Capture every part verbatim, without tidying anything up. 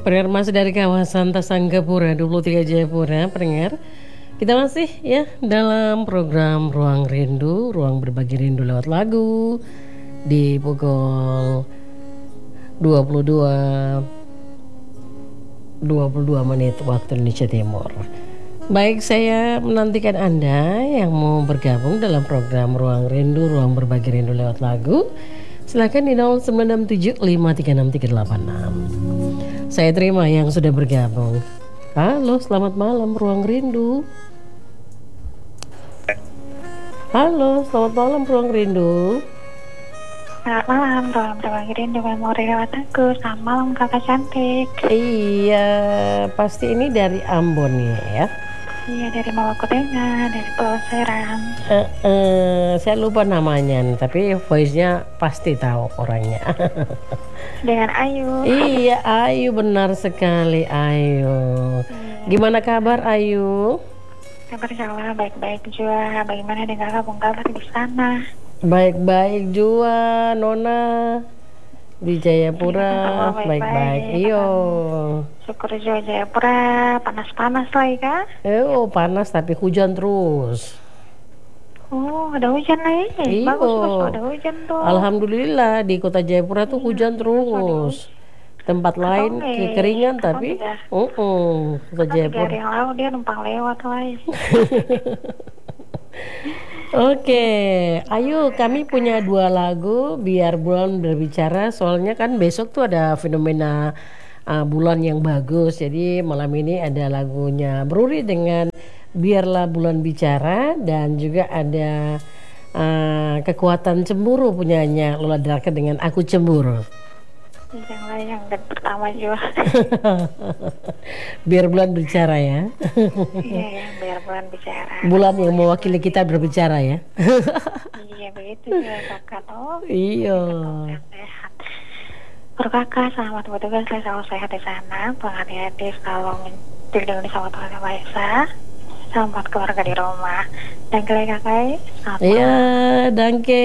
Pendengar masih dari kawasan Tasanggapura dua puluh tiga Jayapura, pendengar. Kita masih ya dalam program Ruang Rindu, ruang berbagi rindu lewat lagu di pukul dua puluh dua dua puluh dua menit waktu Indonesia Timur. Baik, saya menantikan Anda yang mau bergabung dalam program Ruang Rindu, ruang berbagi rindu lewat lagu. Silakan di nol sembilan enam tujuh lima tiga enam tiga delapan enam. Saya terima yang sudah bergabung. Halo, selamat malam Ruang Rindu. Halo, selamat malam Ruang Rindu. Selamat malam, Ruang Berbagi Rindu Memori lewat lagu. Selamat malam kakak cantik. Iya, pasti ini dari Ambon ya. Iya, dari Maluku Tengah, dari Pulau Seram. Uh, uh, saya lupa namanya, tapi voice-nya pasti tahu orangnya. Dengan Ayu. Iya, Ayu, benar sekali Ayu. Iya. Gimana kabar Ayu? Kabar saya baik-baik juga. Bagaimana dengan kamu kabar di sana? Baik-baik juga, Nona. Di Jayapura, Iya, baik-baik. Iyo. Syukur juga Jayapura, panas-panas lagi kah? Eh, oh panas tapi hujan terus. Oh, ada hujan lagi. Iyo. Bagus, bagus, ada hujan tuh. Alhamdulillah di kota Jayapura tuh hujan terus. Tempat lain okay. kekeringan tapi uh uh kota Jayapura. Tiga hari yang lalu dia numpang lewat lagi. Oke, ayo kami punya dua lagu biar bulan berbicara. Soalnya kan besok tuh ada fenomena uh, bulan yang bagus. Jadi malam ini ada lagunya Bruri dengan Biarlah Bulan Bicara, dan juga ada uh, Kekuatan Cemburu punyanya Lola Darka dengan Aku Cemburu. Yang lain yang pertama juga. Biar bulan bicara ya. Iya ya, biar bulan bicara. Bulan yang mewakili kita berbicara ya. Iya begitu ya kakak tuh. Iya. Sehat. Untuk kakak selamat bertugas, saya selalu sehat di sana. Penghati-hati kalau dilindungi sama Tuhan Yang Maha Esa. Selamat keluarga di rumah. Dan kalian kakak, selamat malam. Iya, danke.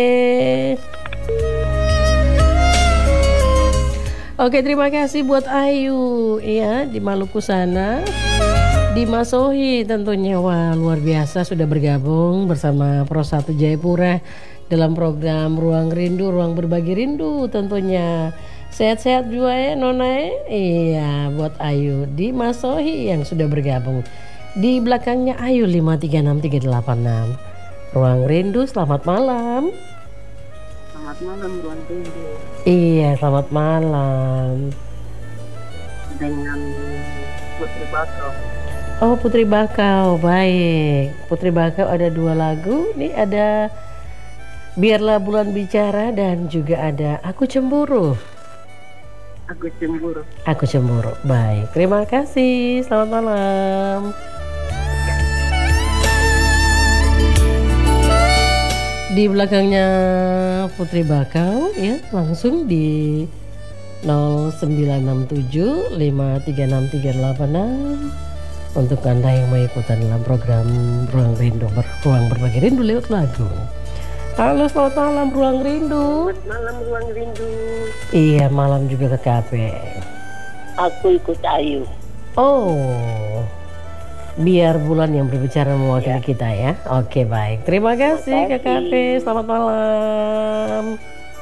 Oke, terima kasih buat Ayu ya di Maluku sana. Di Masohi tentunya, wah luar biasa sudah bergabung bersama Pro satu Jayapura dalam program Ruang Rindu, ruang berbagi rindu tentunya. Sehat-sehat juga ya Nona. Iya, buat Ayu di Masohi yang sudah bergabung. Di belakangnya Ayu lima tiga enam tiga delapan enam. Ruang Rindu, selamat malam. Selamat malam Ruang Rindu. Iya, selamat malam. Dengan Putri Bakau. Oh, Putri Bakau, baik. Putri Bakau ada dua lagu. Nih ada Biarlah Bulan Bicara dan juga ada Aku Cemburu. Aku Cemburu. Aku Cemburu, baik. Terima kasih, selamat malam. Di belakangnya Putri Bakau ya, langsung di nol sembilan enam tujuh lima tiga enam tiga delapan enam untuk Anda yang mau ikutan dalam program Ruang Rindu, ruang berbagi rindu lewat lagu. Halo, selamat malam Ruang Rindu. Selamat malam Ruang Rindu. Iya, malam juga ke K P. Aku ikut Ayu. Oh, biar bulan yang berbicara mewakili ya kita ya. Oke, baik. Terima kasih K K P. Selamat malam.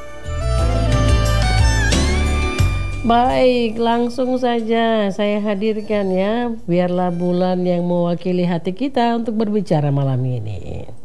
Baik, langsung saja saya hadirkan ya. Biarlah bulan yang mewakili hati kita untuk berbicara malam ini.